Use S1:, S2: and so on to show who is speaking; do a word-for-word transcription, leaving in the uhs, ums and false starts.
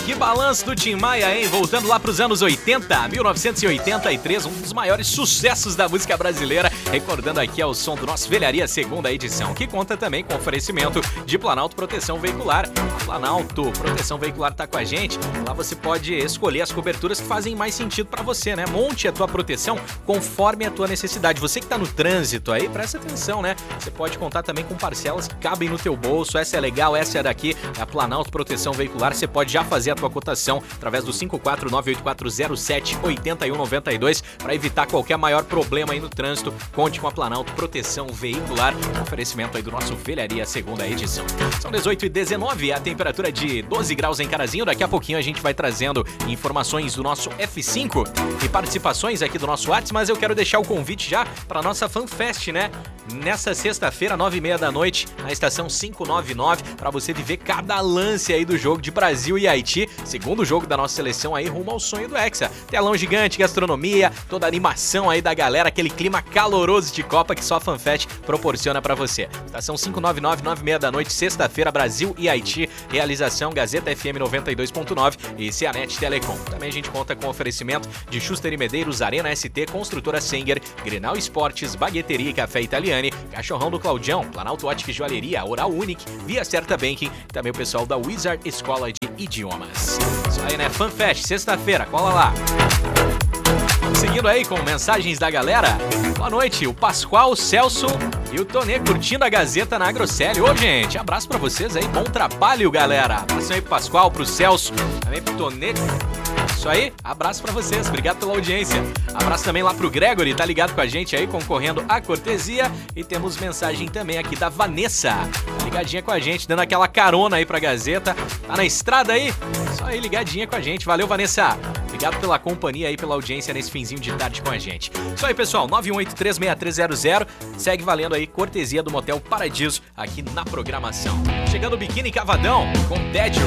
S1: Que balanço do Tim Maia, hein? Voltando lá pros anos oitenta, mil novecentos e oitenta e três, um dos maiores sucessos da música brasileira, recordando aqui ao som do nosso Velharia segunda edição, que conta também com oferecimento de Planalto Proteção Veicular. A Planalto Proteção Veicular tá com a gente, lá você pode escolher as coberturas que fazem mais sentido pra você, né? Monte a tua proteção conforme a tua necessidade. Você que tá no trânsito aí, presta atenção, né? Você pode contar também com parcelas que cabem no teu bolso, essa é legal, essa é daqui, é a Planalto Proteção Veicular, você pode já fazer a tua cotação através do cinco quatro nove oito quatro zero sete oito um nove dois para evitar qualquer maior problema aí no trânsito. Conte com a Planalto Proteção Veicular, oferecimento aí do nosso Velharia segunda edição. São dezoito e dezenove, a temperatura de doze graus em Carazinho. Daqui a pouquinho a gente vai trazendo informações do nosso F cinco e participações aqui do nosso WhatsApp, mas eu quero deixar o convite já para nossa FanFest, né? Nessa sexta-feira, nove e meia da noite, na estação quinhentos e noventa e nove, para você viver cada lance aí do jogo de Brasil e Haiti, segundo jogo da nossa seleção aí rumo ao sonho do Hexa. Telão gigante, gastronomia, toda a animação aí da galera, aquele clima caloroso de Copa que só a FanFest proporciona para você. Estação quinhentos e noventa e nove, nove e meia da noite, sexta-feira, Brasil e Haiti, realização Gazeta F M noventa e dois ponto nove e Cianet Telecom. Também a gente conta com oferecimento de Schuster e Medeiros, Arena S T, Construtora Senger, Grenal Esportes, Bagueteria e Café Italiani, Cachorrão do Claudião, Planalto Ótica e Joalheria, Oral Unique, Via Certa Banking e também o pessoal da Wizard Escola de Idiomas. Isso aí, né? FanFest, sexta-feira, cola lá. Seguindo aí com mensagens da galera. Boa noite, o Pascoal, o Celso e o Tonê curtindo a Gazeta na Agrocélio. Ô, gente, abraço pra vocês aí, bom trabalho, galera. Abraço aí pro Pascoal, pro Celso, também pro Tonê. Isso aí, abraço pra vocês, obrigado pela audiência. Abraço também lá pro Gregory, tá ligado com a gente aí, concorrendo à cortesia. E temos mensagem também aqui da Vanessa, tá ligadinha com a gente, dando aquela carona aí pra Gazeta. Tá na estrada aí? Só aí ligadinha com a gente, valeu, Vanessa. Obrigado pela companhia aí, pela audiência nesse finzinho de tarde com a gente. Isso aí, pessoal, nove um oito três seis três zero zero, segue valendo aí, cortesia do Motel Paradiso aqui na programação. Chegando o Biquíni Cavadão com Tédio.